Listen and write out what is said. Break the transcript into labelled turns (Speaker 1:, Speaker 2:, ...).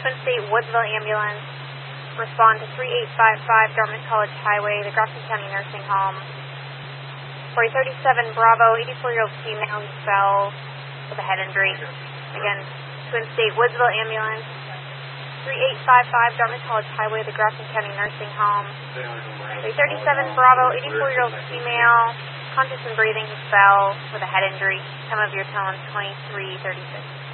Speaker 1: Twin State Woodsville Ambulance. Respond to 3855 Dartmouth College Highway, the Grafton County Nursing Home. 4037 Bravo, 84-year-old female who fell with a head injury. Again, Twin State Woodsville Ambulance. 3855 Dartmouth College Highway, the Grafton County Nursing Home. 337 Bravo, 84-year-old female, conscious and breathing, who fell with a head injury. Time of your tone, 2336.